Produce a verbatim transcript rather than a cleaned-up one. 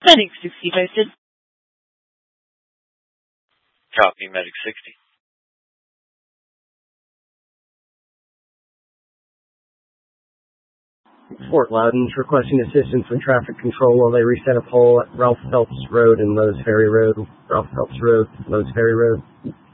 Medic sixty posted. Copy, Medic sixty. Fort Loudon's requesting assistance with traffic control while they reset a pole at Ralph Phelps Road and Lowe's Ferry Road. Ralph Phelps Road, Lowe's Ferry Road.